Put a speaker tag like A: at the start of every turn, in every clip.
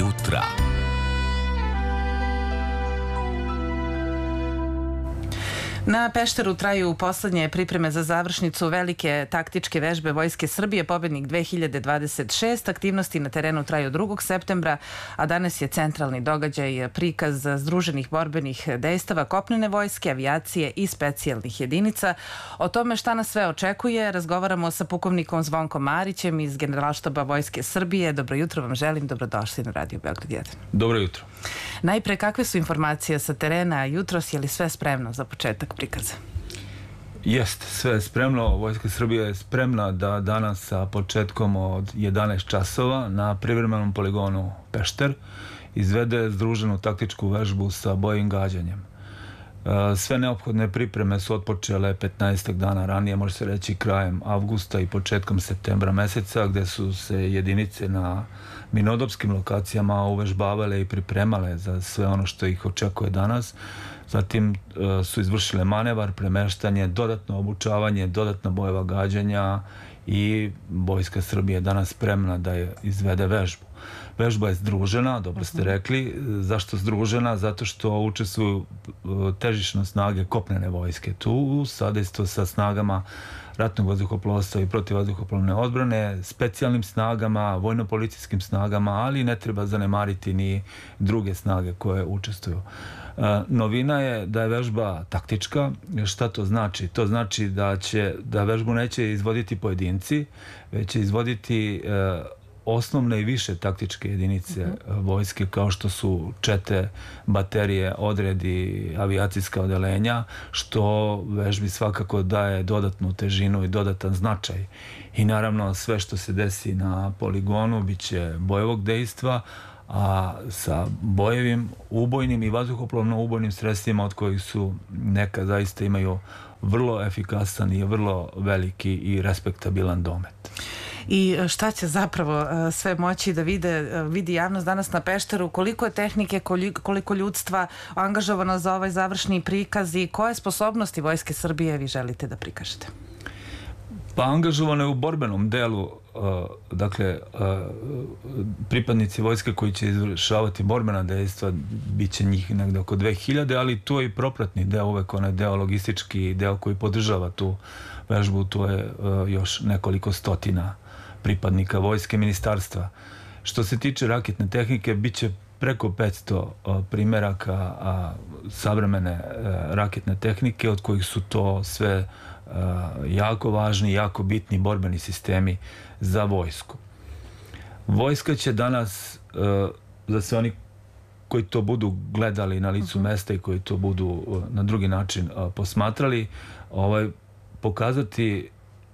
A: jutra.
B: Na Pešteru traju poslednje pripreme za završnicu velike taktičke vežbe Vojske Srbije Pobednik 2026. Aktivnosti na terenu traju 2. septembra, a danas je centralni događaj prikaz združenih borbenih dejstava kopnene vojske, avijacije i specijalnih jedinica. O tome šta nas sve očekuje razgovaramo sa pukovnikom Zvonkom Marićem iz Generalštaba Vojske Srbije. Dobro jutro vam želim, dobrodošli na Radio Beograd 1.
C: Dobro jutro.
B: Najpre, kakve su informacije sa terena jutros, je li sve spremno za početak prikaza?
C: Jeste, sve je spremno. Vojska Srbije je spremna da danas sa početkom od 11 časova na privremenom poligonu Pešter izvede združenu taktičku vežbu sa bojim gađanjem. Sve neophodne pripreme su otpočele 15 dana ranije, može se reći krajem avgusta i početkom septembra meseca, gde su se jedinice na mirnodopskim lokacijama uvežbavale i pripremale za sve ono što ih očekuje danas. Zatim su izvršile manevar, premeštanje, dodatno obučavanje, dodatna bojeva gađanja i Vojska Srbije je danas spremna da je izvede vežbu. Vežba je združena, dobro ste rekli. Zašto združena? Zato što učestvuju težišno snage kopnene vojske tu, sadejstvo sa snagama ratnog vazduhoplovstva i protivvazduhoplovne odbrane, specijalnim snagama, vojno-policijskim snagama, ali ne treba zanemariti ni druge snage koje učestvuju. Novina je da je vežba taktička. Šta to znači? To znači da vežbu neće izvoditi pojedinci, već će izvoditi osnovne i više taktičke jedinice vojske, kao što su čete, baterije, odredi, avijacijska odelenja, što vežbi svakako daje dodatnu težinu i dodatan značaj. I naravno sve što se desi na poligonu biće bojevog dejstva, a sa bojevim, ubojnim i vazduhoplovno ubojnim sredstvima od kojih su neka zaista imaju vrlo efikasan i vrlo veliki i respektabilan domet.
B: I šta će zapravo sve moći da vidi javnost danas na Pešteru? Koliko je tehnike, koliko ljudstva angažovano za ovaj završni prikaz i koje sposobnosti Vojske Srbije vi želite da prikažete?
C: Pa angažovano je u borbenom delu, dakle, pripadnici vojske koji će izvršavati borbena dejstva, bit će njih negde oko 2000, ali to je i propratni deo, uvek onaj deo logistički, deo koji podržava tu vežbu, to je još nekoliko stotina pripadnika vojske, ministarstva. Što se tiče raketne tehnike, bit će preko 500 primeraka savremene raketne tehnike, od kojih su to sve jako važni, jako bitni borbeni sistemi za vojsku. Vojska će danas, za sve oni koji to budu gledali na licu mesta i koji to budu na drugi način posmatrali, pokazati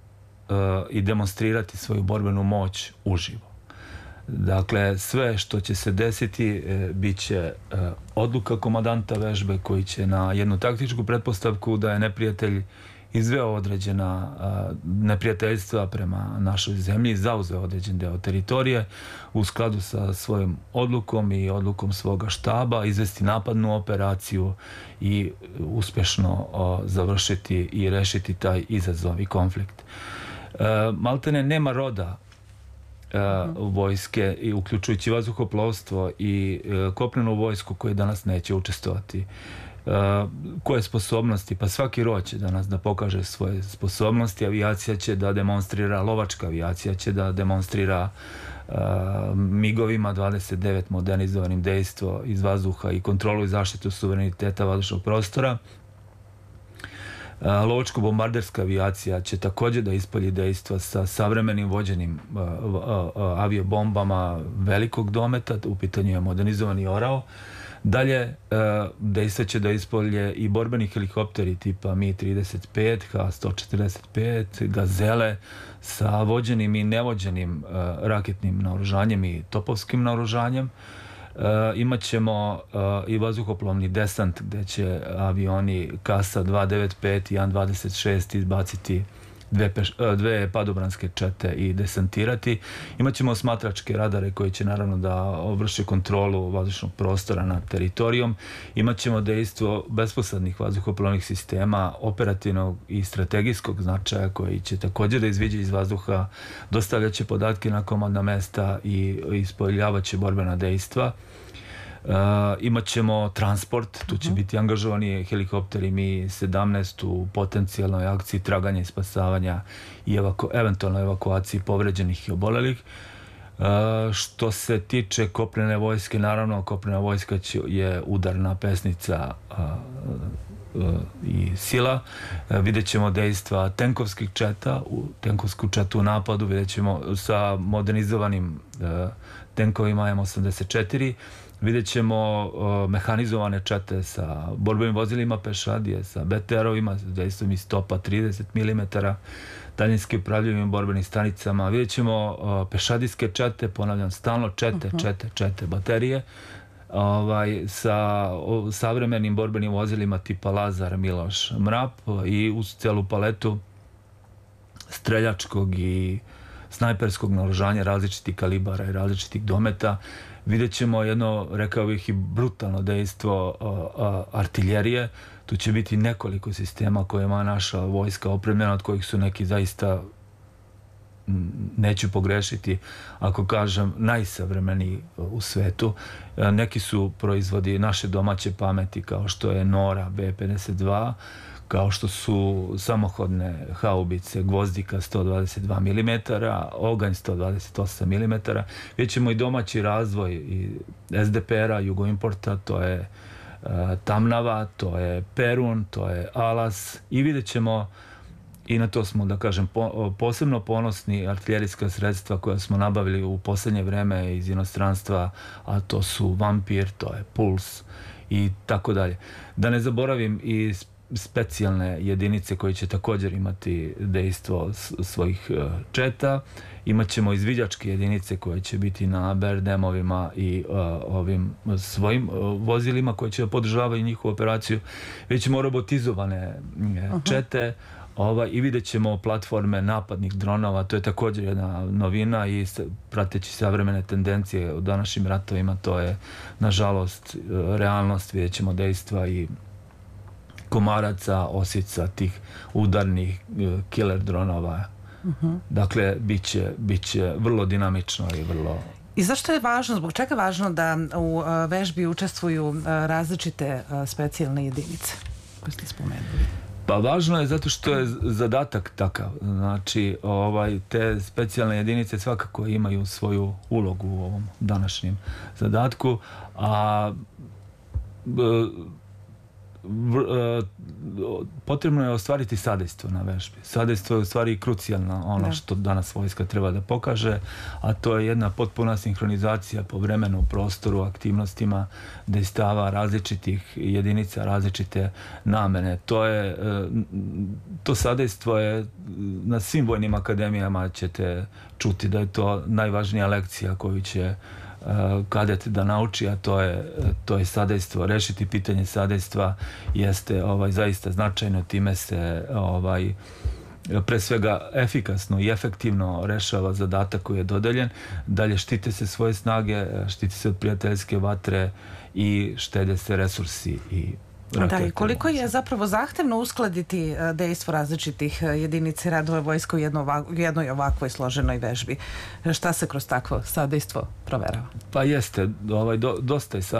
C: i demonstrirati svoju borbenu moć uživo. Dakle, sve što će se desiti bit će odluka komandanta vežbe koji će na jednu taktičku pretpostavku da je neprijatelj izveo određena neprijateljstva prema našoj zemlji, zauzeo određen deo teritorije, u skladu sa svojom odlukom i odlukom svoga štaba izvesti napadnu operaciju i uspešno završiti i rešiti taj izazov i konflikt. Maltene nema roda vojske, i uključujući vazduhoplovstvo i kopnenu vojsku, koje danas neće učestvovati. Koje sposobnosti? Pa svaki rod će danas da pokaže svoje sposobnosti. Avijacija će da demonstrira, lovačka avijacija će da demonstrira MiG-ovima 29 modernizovanim dejstvo iz vazduha i kontrolu i zaštitu suvereniteta vazdušnog prostora. Lovačko-bombarderska avijacija će takođe da ispolji dejstva sa savremenim vođenim aviobombama velikog dometa, u pitanju je modernizovani Orao. Dalje, dejstva će da ispolje i borbeni helikopteri tipa Mi-35, H-145, Gazele sa vođenim i nevođenim raketnim naoružanjem i topovskim naoružanjem. Imaćemo i vazduhoplovni desant, gde će avioni Kasa 295 i An-26 izbaciti dve padobranske čete i desantirati. Imaćemo osmatračke radare koji će naravno da vrše kontrolu vazdušnog prostora nad teritorijom. Imaćemo dejstvo besposadnih vazduhoplovnih sistema operativnog i strategijskog značaja koji će također da izviđa iz vazduha, dostavljaće podatke na komandna mesta i ispoljavaće borbena dejstva. Imaćemo transport, tu će biti angažovani helikopteri Mi-17 u potencijalnoj akciji traganja i spasavanja i eventualno evakuaciji povređenih i obolelih. Što se tiče kopnene vojske, naravno kopnena vojska je udarna pesnica i sila. Vidjet ćemo dejstva tenkovskih četa, tenkovsku četu u napadu, vidjet ćemo sa modernizovanim tenkovima M84, vidjet ćemo mehanizovane čete sa borbenim vozilima pešadije, sa BTR-ovima, sa dejstvom iz topa 30 mm, daljinski upravljivim borbenim stanicama. Vidjet ćemo pešadijske čete, ponavljam, stalno čete, baterije, sa savremenim borbenim vozilima tipa Lazar, Miloš, Mrap i uz celu paletu streljačkog i snajperskog naoružanja različitih kalibara i različitih dometa. Vidjet ćemo jedno, rekao bih, i brutalno dejstvo artiljerije. Tu će biti nekoliko sistema koje ima naša vojska opremljena, od kojih su neki zaista, neću pogrešiti ako kažem, najsavremeniji u svetu. Neki su proizvodi naše domaće pameti, kao što je Nora B-52, kao što su samohodne haubice Gvozdika 122 mm, Oganj 128 mm. Vidjet ćemo i domaći razvoj i SDPR-a, Jugoimporta, to je Tamnava, to je Perun, to je Alas, i vidjet ćemo, i na to smo, da kažem, posebno ponosni, artiljerijska sredstva koja smo nabavili u posljednje vreme iz inostranstva, a to su Vampir, to je Puls i tako dalje. Da ne zaboravim i specijalne jedinice koje će također imati dejstvo svojih četa. Imaćemo izviđačke jedinice koje će biti na BRDM-ovima i ovim svojim vozilima koje će podržavati njihovu operaciju. Već ćemo robotizovane čete i vidjet ćemo platforme napadnih dronova. To je također jedna novina i prateći savremene tendencije u današnjim ratovima, to je nažalost realnost. Vidjet ćemo dejstva i komaraca, osica, tih udarnih killer dronova. Dakle, bit će vrlo dinamično i vrlo...
B: I zašto je važno, zbog čega je važno da u vežbi učestvuju različite specijalne jedinice koje ste spomenuli?
C: Pa važno je zato što je zadatak takav. Znači, te specijalne jedinice svakako imaju svoju ulogu u ovom današnjem zadatku, a potrebno je ostvariti sadejstvo na vežbi. Sadejstvo je u stvari krucijalno ono što danas vojska treba da pokaže, a to je jedna potpuna sinhronizacija po vremenu, prostoru, aktivnostima dejstava različitih jedinica, različite namene. To sadejstvo je na svim vojnim akademijama ćete čuti da je to najvažnija lekcija koju će kadet da nauči, a to je sadejstvo. Rešiti pitanje sadejstva jeste zaista značajno, time se pre svega efikasno i efektivno rešava zadatak koji je dodeljen. Dalje štite se svoje snage, štite se od prijateljske vatre i štede se resursi i
B: da, i koliko je zapravo zahtevno uskladiti dejstvo različitih jedinica i radova vojska u jednoj ovakvoj složenoj vežbi. Šta se kroz takvo sadejstvo proverava?
C: Pa jeste, dosta je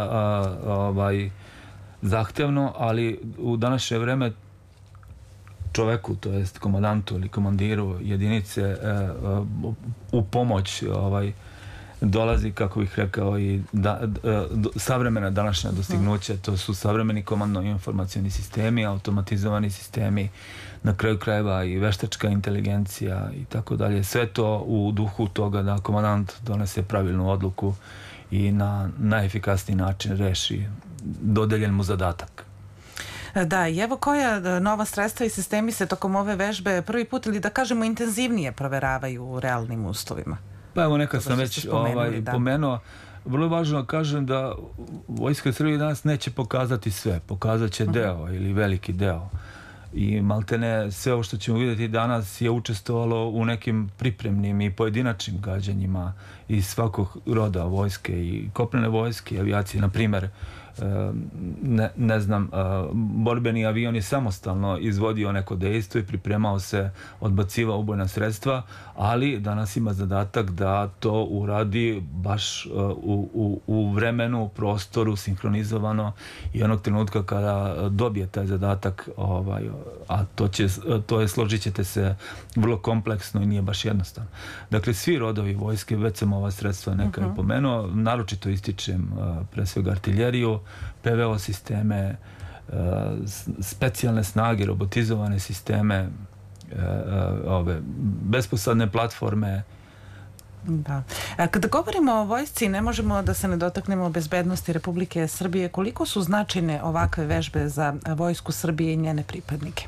C: zahtevno, ali u današnje vreme čoveku, to jest komandantu ili komandiru jedinice, u pomoć dolazi, kako bih rekao, i savremena današnja dostignuća. To su savremeni komandno-informacioni sistemi, automatizovani sistemi, na kraju krajeva i veštačka inteligencija i tako dalje. Sve to u duhu toga da komandant donese pravilnu odluku i na najefikasniji način reši dodeljen mu zadatak.
B: Da, i evo koja nova sredstva i sistemi se tokom ove vežbe prvi put, ili da kažemo intenzivnije, proveravaju u realnim uslovima?
C: Pa evo, nekad sam već pomenuo. Vrlo je važno da kažem da Vojska Srbije danas neće pokazati sve. Pokazat će deo ili veliki deo. i maltene sve ovo što ćemo vidjeti danas je učestvovalo u nekim pripremnim i pojedinačnim gađanjima iz svakog roda vojske i kopnene vojske i avijacije. Na primjer, ne znam, borbeni avion je samostalno izvodio neko dejstvo i pripremao se, odbacivao ubojna sredstva, ali danas ima zadatak da to uradi baš u vremenu, prostoru, sinhronizovano i onog trenutka kada dobije taj zadatak, a to je, složit ćete se, vrlo kompleksno i nije baš jednostavno. Dakle, svi rodovi vojske, već sam ova sredstva neka je pomenuo, naročito ističem pre svega artiljeriju, PVO sisteme, specijalne snage, robotizovane sisteme, ove besposadne platforme.
B: Da. Kada govorimo o vojsci, ne možemo da se ne dotaknemo bezbednosti Republike Srbije. Koliko su značajne ovakve vežbe za vojsku Srbije i njene pripadnike?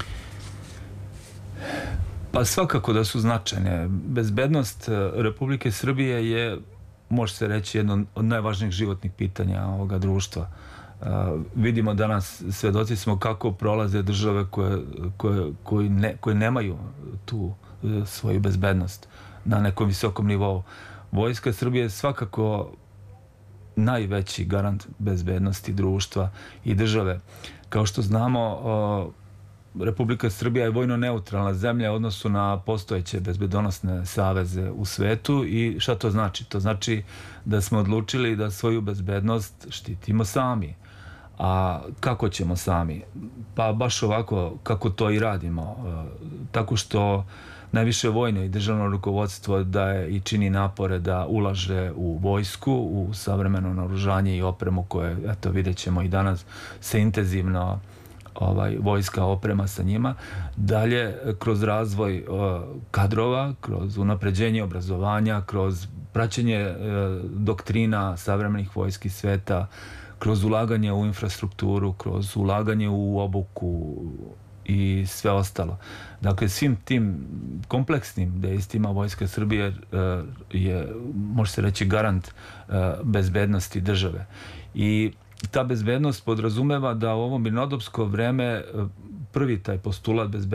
C: Pa svakako da su značajne. Bezbednost Republike Srbije je, može se reći, jedno od najvažnijih životnih pitanja ovoga društva. Vidimo danas, svedoci smo kako prolaze države koje nemaju tu svoju bezbednost na nekom visokom nivou. Vojska Srbije je svakako najveći garant bezbednosti društva i države. Kao što znamo, Republika Srbija je vojno neutralna zemlja u odnosu na postojeće bezbedonosne saveze u svetu. I šta to znači? To znači da smo odlučili da svoju bezbednost štitimo sami. A kako ćemo sami? Pa baš ovako kako to i radimo. Tako što najviše vojno i državno rukovodstvo daje i čini napore da ulaže u vojsku, u savremeno naoružanje i opremu koje, eto, vidjet ćemo i danas, se intenzivno vojska oprema sa njima. Dalje, kroz razvoj kadrova, kroz unapređenje obrazovanja, kroz praćenje doktrina savremenih vojski sveta, kroz ulaganje u infrastrukturu, kroz ulaganje u obuku i sve ostalo. Dakle, svim tim kompleksnim dejstvima Vojska Srbije je, može se reći, garant bezbednosti države. I ta bezbednost podrazumeva da u ovo mirnodopsko vreme prvi taj postulat bezbednosti